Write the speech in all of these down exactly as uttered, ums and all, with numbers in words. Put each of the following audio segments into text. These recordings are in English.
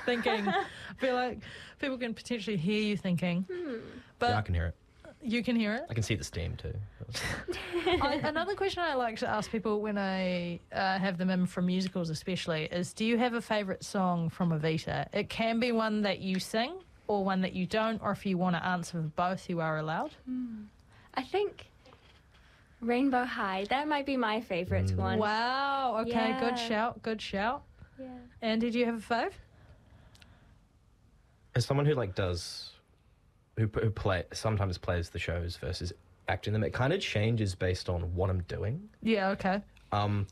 thinking. I feel like people can potentially hear you thinking. Hmm. But Yeah, I can hear it. You can hear it? I can see the steam too. I, another question I like to ask people when I uh, have them in from musicals especially is, do you have a favourite song from Evita? It can be one that you sing or one that you don't, or if you want to answer for both, you are allowed. Mm. I think Rainbow High, that might be my favourite Mm. one. Wow, okay, Yeah. good shout, good shout. Yeah. And did you have a fave? As someone who like does, who, who play sometimes plays the shows versus acting them, it kind of changes based on what I'm doing. Yeah, okay. Um,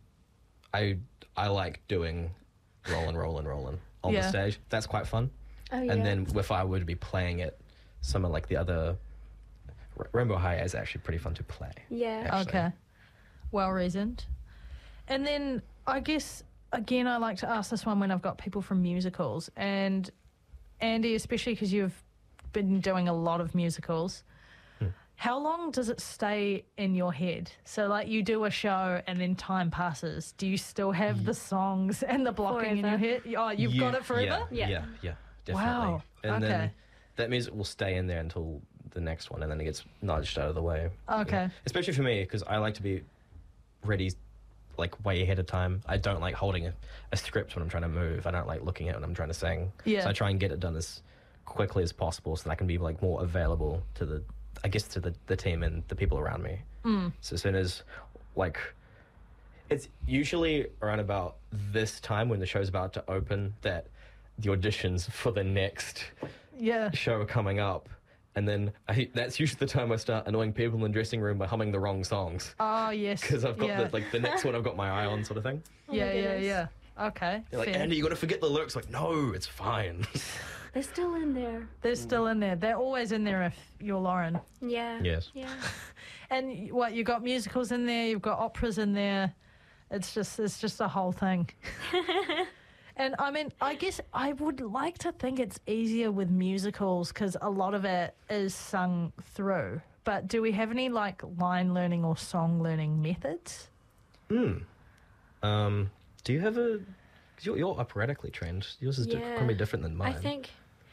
I I like doing rollin', rollin', rollin' on Yeah. the stage. That's quite fun. Oh, yeah. And then if I were to be playing it, some of like the other R- Rainbow High is actually pretty fun to play. Yeah. actually. Okay. Well reasoned. And then I guess, again, I like to ask this one when I've got people from musicals. And Andy, especially because you've been doing a lot of musicals, Hmm. how long does it stay in your head? So, like, you do a show and then time passes. Do you still have the songs and the blocking in your Forever. head? Oh, you've You- got it forever? Yeah, Yeah. yeah, yeah, definitely. Wow, And okay. then that music will stay in there until the next one, and then it gets nudged out of the way. Okay. Yeah. Especially for me, because I like to be ready, like, way ahead of time. I don't like holding a, a script when I'm trying to move. I don't like looking at it when I'm trying to sing. Yeah. So I try and get it done as quickly as possible so that I can be, like, more available to the, I guess, to the, the team and the people around me. Mm. So as soon as, like, it's usually around about this time when the show's about to open that the auditions for the next Yeah. show are coming up. And then I, that's usually the time I start annoying people in the dressing room by humming the wrong songs. Oh, yes. Because I've got, yeah. the, like, the next one I've got my eye on sort of thing. Oh my yeah, yeah, goodness. yeah. Okay. They're like, fair. Andy, you got to forget the lyrics. Like, no, it's fine. They're still in there. They're still in there. They're always in there if you're Lauren. Yeah. Yes. Yeah. And what, you've got musicals in there, you've got operas in there. It's just it's just a whole thing. And I mean, I guess I would like to think it's easier with musicals because a lot of it is sung through. But do we have any like line learning or song learning methods? Hmm. Um, do you have a... Because you're, you're operatically trained. Yours is di- Yeah. going to be different than mine. I think,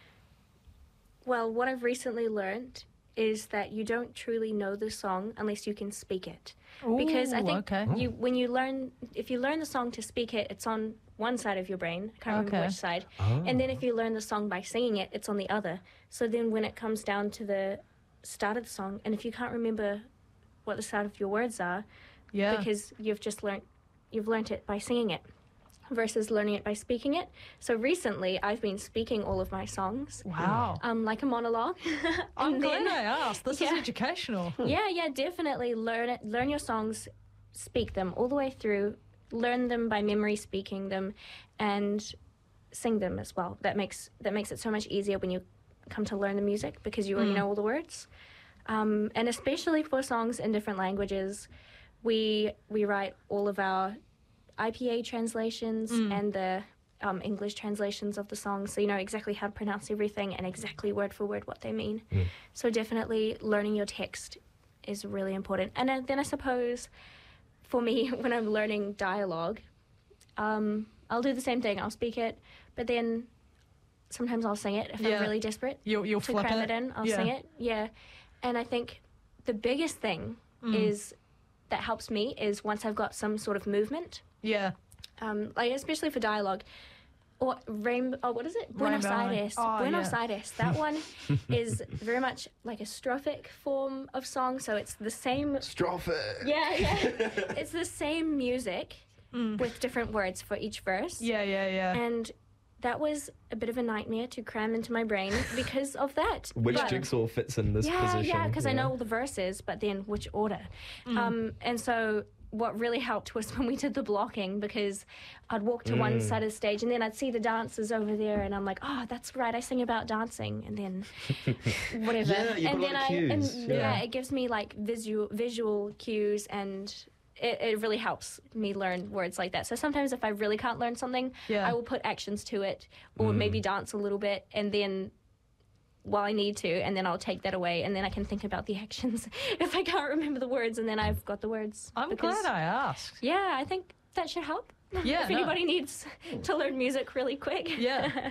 well, what I've recently learned is that you don't truly know the song unless you can speak it. Because I Ooh, think okay. you when you learn, if you learn the song to speak it, it's on one side of your brain. I can't remember Okay. which side. Oh. And then if you learn the song by singing it, it's on the other. So then when it comes down to the start of the song, and if you can't remember what the start of your words are, Yeah. because you've just learned you've learnt it by singing it versus learning it by speaking it. So recently I've been speaking all of my songs, Wow. um, like a monologue. I'm And glad then- I asked. This is Yeah. educational. Yeah, yeah, definitely learn it. Learn your songs, speak them all the way through. Learn them by memory, speaking them, and sing them as well. That makes that makes it so much easier when you come to learn the music because you already Mm. know all the words. Um, and especially for songs in different languages, we we write all of our I P A translations Mm. and the um, English translations of the songs, so you know exactly how to pronounce everything and exactly word for word what they mean. Mm. So definitely learning your text is really important. And uh, then I suppose for me, when I'm learning dialogue, um, I'll do the same thing. I'll speak it, but then sometimes I'll sing it if Yeah. I'm really desperate You'll, you'll to flip cram it. it in. I'll yeah. sing it. Yeah. And I think the biggest thing Mm. is that helps me is once I've got some sort of movement, Yeah. um, like especially for dialogue. Or rainbow, oh, what is it? Buenos Rainbow High. Aires. Oh, Buenos yeah. Aires. That one is very much like a strophic form of song, so it's the same. Strophic! Yeah, yeah. It's the same music Mm. with different words for each verse. Yeah, yeah, yeah. And that was a bit of a nightmare to cram into my brain because of that. Which But- jigsaw fits in this yeah, position? yeah, because I know all the verses, but then which order. Mm. Um, and so what really helped was when we did the blocking, because I'd walk to one Mm. side of the stage and then I'd see the dancers over there and I'm like, oh, that's right, I sing about dancing, and then whatever. Yeah, you've got and a then lot of I, and cues, yeah. yeah. it gives me like visual visual cues, and it, it really helps me learn words like that. So sometimes if I really can't learn something, Yeah. I will put actions to it, or Mm. maybe dance a little bit, and then while I need to, and then I'll take that away, and then I can think about the actions if I can't remember the words, and then I've got the words. I'm Because- glad I asked. Yeah, I think that should help. Yeah, if no. anybody needs to learn music really quick. Yeah.